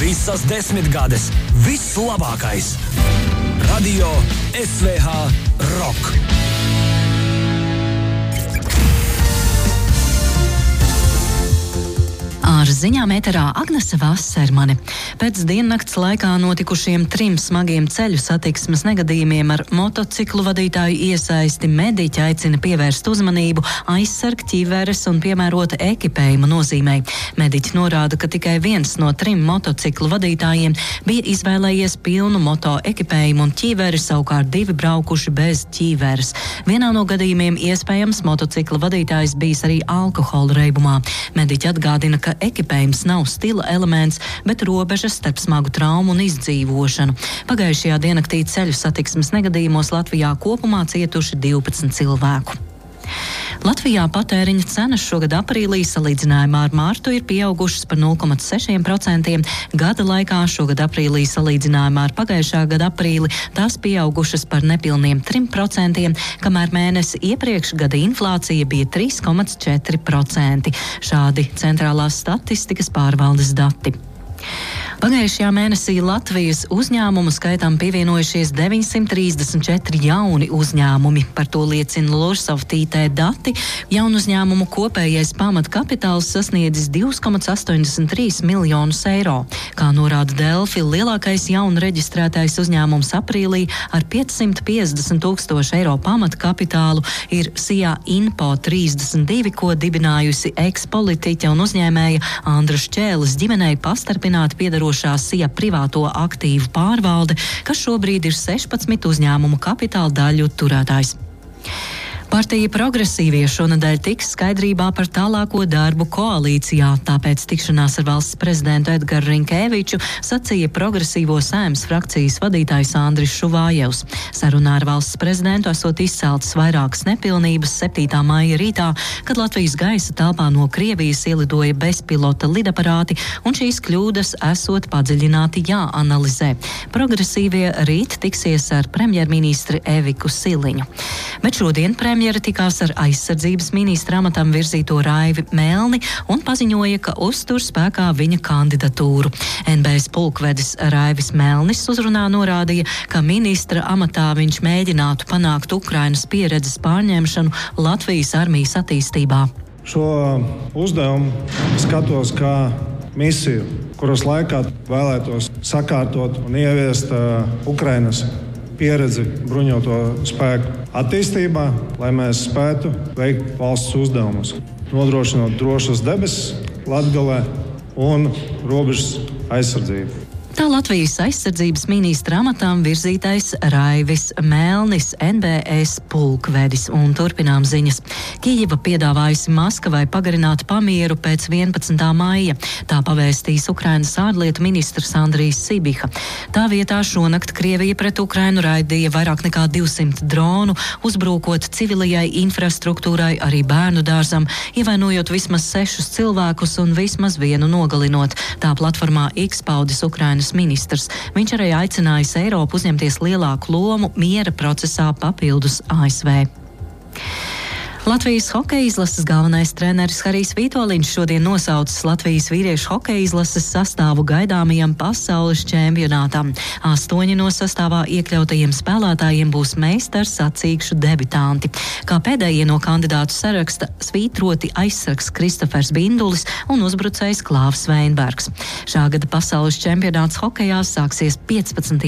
Visas 10 gades, viss labākais. Radio SVH Rock. Ar ziņām ēterā Agnese Vasermane. Pēc diennakts laikā notikušiem 3 smagiem ceļu satiksmes negadījumiem ar motociklu vadītāju iesaisti mediķi aicina pievērst uzmanību aizsargt ķiveres un piemērota ekipējuma nozīmei. Mediķi norāda, ka tikai 1 no 3 motociklu vadītājiem bija izvēlējies pilnu moto ekipējumu un ķiveri, savukārt 2 braukuši bez ķiveres. Vienā no gadījumiem iespējams motocikla vadītājs bijis arī alkohola reibumā. Mediķi atgādina, ka ekipējums nav stila elements, bet robežas starp smagu traumu un izdzīvošanu. Pagājušajā diennaktī ceļu satiksmes negadījumos Latvijā kopumā cietuši 12 cilvēku. Latvijā patēriņa cenas šogad aprīlī salīdzinājumā ar mārtu ir pieaugušas par 0,6%. Gada laikā šogad aprīlī salīdzinājumā ar pagājušā gada aprīli tās pieaugušas par nepilniem 3%, kamēr mēnesi iepriekš gada inflācija bija 3,4%. Šādi centrālās statistikas pārvaldes dati. Pagājušajā mēnesī Latvijas uzņēmumu skaitam pievienojušies 934 jauni uzņēmumi. Par to liecina Lorsoft IT dati. Jaunu uzņēmumu kopējais pamatkapitāls sasniedzis 2,83 miljonus eiro. Kā norāda Delfi, lielākais jaunu reģistrētais uzņēmums aprīlī ar 550 000 eiro pamatkapitālu ir SIA Info 32, ko dibinājusi ekspolitiķa un uzņēmēja Andra Šķēles ģimenei pastarpināti piedarošā SIA privāto aktīvu pārvalde, kas šobrīd ir 16 uzņēmumu kapitāla daļu turētājs. Partija Progresīvie šonedēļ tiks skaidrībā par tālāko darbu koalīcijā, tāpēc tikšanās ar valsts prezidentu Edgaru Rinkēviču sacīja Progresīvo Saeimas frakcijas vadītājs Andris Šuvājevs. Sarunā ar valsts prezidentu esot izceltas vairākas nepilnības 7. maija rītā, kad Latvijas gaisa telpā no Krievijas ielidoja bezpilota lidaparāti, un šīs kļūdas esot padziļināti jāanalizē. Progresīvie rīt tiksies ar premjerministri Eviku Siliņu. Bet šodien premjera tikās ar aizsardzības ministra amatam virzīto Raivi Melni un paziņoja, ka uztur spēkā viņa kandidatūru. NBS pulkvedis Raivis Melnis uzrunā norādīja, ka ministra amatā viņš mēģinātu panākt Ukrainas pieredzes pārņemšanu Latvijas armijas attīstībā. Šo uzdevumu skatos kā misiju, kuras laikā vēlētos sakārtot un ieviest Ukrainas pieredzi bruņoto spēku attīstībā, lai mēs spētu veikt valsts uzdevumus, nodrošinot drošas debesis Latgalē un robežas aizsardzību. Tā Latvijas aizsardzības ministra amatām virzītais Raivis Melnis, NBS pulkvedis, un turpinām ziņas. Kijeva piedāvājusi Maskavai pagarināt pamieru pēc 11. maija. Tā pavēstīs Ukrainas ārlietu ministrs Andrijs Sibiha. Tā vietā šonakt Krievija pret Ukrainu raidīja vairāk nekā 200 dronu, uzbrūkot civilajai infrastruktūrai, arī bērnu dārzam, ievainojot vismaz 6 cilvēkus un vismaz 1 nogalinot. Tā platformā X paudis Ukrainas ministrs. Viņš arī aicinājis Eiropu uzņemties lielāku lomu miera procesā papildus ASV. Latvijas hokeja izlases galvenais treneris Harijs Vitoļņš šodien nosaucis Latvijas vīriešu hokeja izlases sastāvu gaidāmajam pasaules čempionātam. 8 no sastāvā iekļautajiem spēlētājiem būs meistars sacīkšu debitanti. Kā pēdējie no kandidātu saraksta svītroti aizsargs Kristofers Bindulis un uzbrucējs Klāvs Veinbergs. Šā gada pasaules čempionāts hokejā sāksies 15.